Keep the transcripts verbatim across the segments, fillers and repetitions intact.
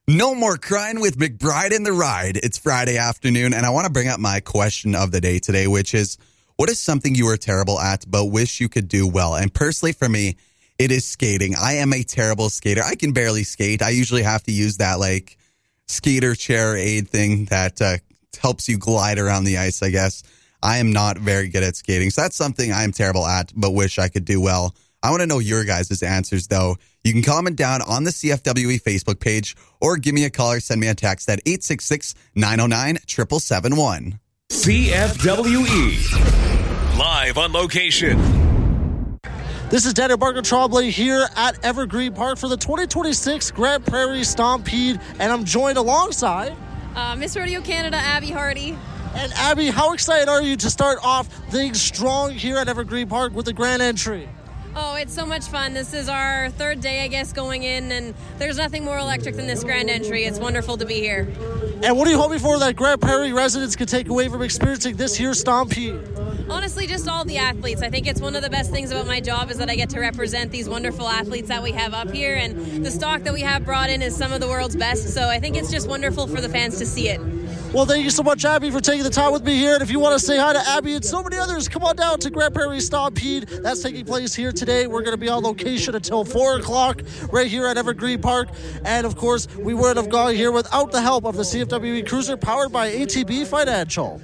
No more crying with McBride in the Ride. It's Friday afternoon, and I want to bring up my question of the day today, which is, what is something you are terrible at but wish you could do well? And personally, for me, it is skating. I am a terrible skater. I can barely skate. I usually have to use that, like, skater chair aid thing that uh, helps you glide around the ice, I guess. I am not very good at skating, so that's something I am terrible at but wish I could do well. I want to know your guys' answers, though. You can comment down on the C F W E Facebook page or give me a call or send me a text at eight six six, nine oh nine, seven seven seven one. C F W E. Live on location. This is Daniel Barker Trombley here at Evergreen Park for the twenty twenty-six Grand Prairie Stampede, and I'm joined alongside uh, Miss Rodeo Canada, Abby Hardy. And Abby, how excited are you to start off things strong here at Evergreen Park with the grand entry? Oh, it's so much fun. This is our third day, I guess, going in, and there's nothing more electric than this grand entry. It's wonderful to be here. And what are you hoping for that Grand Prairie residents can take away from experiencing this here Stampede? Honestly, just all the athletes. I think it's one of the best things about my job is that I get to represent these wonderful athletes that we have up here, and the stock that we have brought in is some of the world's best, so I think it's just wonderful for the fans to see it. Well, thank you so much, Abby, for taking the time with me here. And if you want to say hi to Abby and so many others, come on down to Grand Prairie Stampede. That's taking place here today. We're going to be on location until four o'clock right here at Evergreen Park. And, of course, we wouldn't have gone here without the help of the C F W E Cruiser powered by A T B Financial.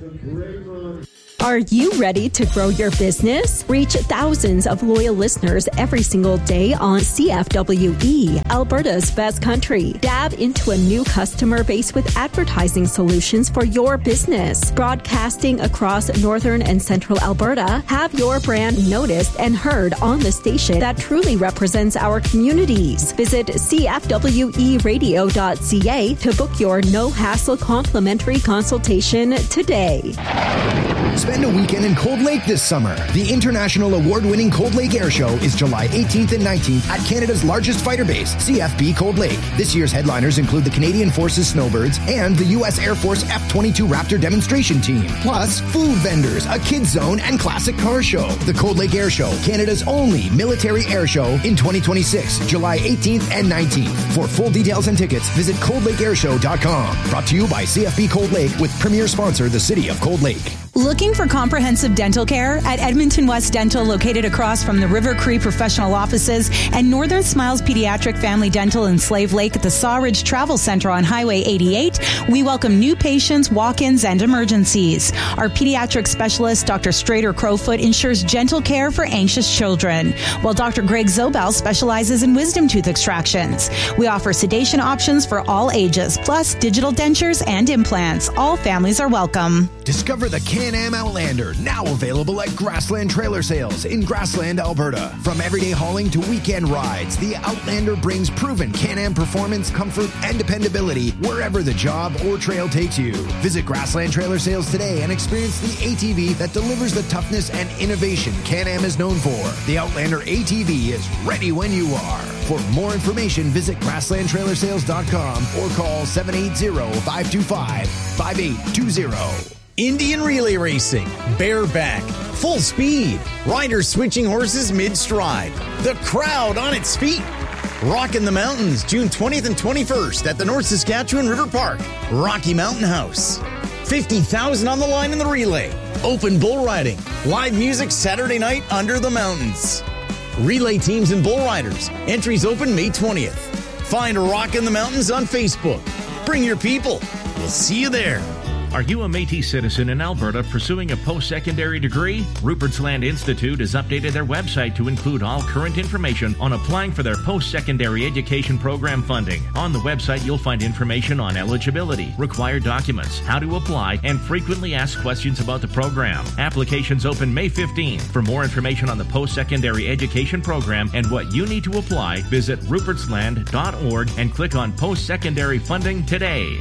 Are you ready to grow your business? Reach thousands of loyal listeners every single day on C F W E, Alberta's best country. Dab into a new customer base with advertising solutions for your business. Broadcasting across northern and central Alberta, have your brand noticed and heard on the station that truly represents our communities. Visit c f w e radio dot c a to book your no-hassle complimentary consultation today. Spend a weekend in Cold Lake this summer. The international award-winning Cold Lake Air Show is July eighteenth and nineteenth at Canada's largest fighter base, C F B Cold Lake. This year's headliners include the Canadian Forces Snowbirds and the U S Air Force F twenty-two Raptor demonstration team. Plus, food vendors, a kids zone, and classic car show. The Cold Lake Air Show, Canada's only military air show in twenty twenty-six, July eighteenth and nineteenth. For full details and tickets, visit cold lake air show dot com. Brought to you by C F B Cold Lake with premier sponsor, the City of Cold Lake. Looking for comprehensive dental care? At Edmonton West Dental, located across from the River Cree Professional Offices and Northern Smiles Pediatric Family Dental in Slave Lake at the Sawridge Travel Center on Highway eighty-eight, we welcome new patients, walk-ins, and emergencies. Our pediatric specialist, Doctor Strader Crowfoot, ensures gentle care for anxious children, while Doctor Greg Zobel specializes in wisdom tooth extractions. We offer sedation options for all ages, plus digital dentures and implants. All families are welcome. Discover the Can-Am Outlander, now available at Grassland Trailer Sales in Grassland, Alberta. From everyday hauling to weekend rides, the Outlander brings proven Can-Am performance, comfort, and dependability wherever the job or trail takes you. Visit Grassland Trailer Sales today and experience the A T V that delivers the toughness and innovation Can-Am is known for. The Outlander A T V is ready when you are. For more information, visit grassland trailer sales dot com or call seven eight zero, five two five, five eight two zero. Indian Relay Racing, bareback, full speed, riders switching horses mid-stride, the crowd on its feet. Rockin' the Mountains, June twentieth and twenty-first at the North Saskatchewan River Park, Rocky Mountain House. fifty thousand on the line in the relay, open bull riding, live music Saturday night under the mountains. Relay teams and bull riders, entries open May twentieth. Find Rockin' the Mountains on Facebook. Bring your people. We'll see you there. Are you a Métis citizen in Alberta pursuing a post-secondary degree? Rupert's Land Institute has updated their website to include all current information on applying for their post-secondary education program funding. On the website, you'll find information on eligibility, required documents, how to apply, and frequently asked questions about the program. Applications open May fifteenth. For more information on the post-secondary education program and what you need to apply, visit ruperts land dot org and click on post-secondary funding today.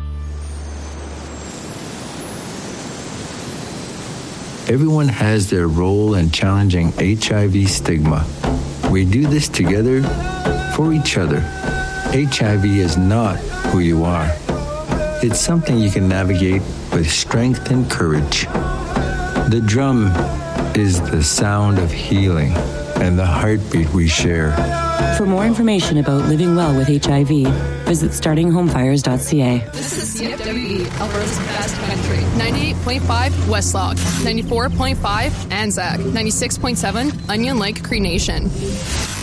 Everyone has their role in challenging H I V stigma. We do this together for each other. H I V is not who you are. It's something you can navigate with strength and courage. The drum is the sound of healing and the heartbeat we share. For more information about living well with H I V, visit starting home fires dot c a. This is C F W E, Alberta's best country. ninety-eight point five Westlog, ninety-four point five Anzac, ninety-six point seven Onion Lake Cree Nation.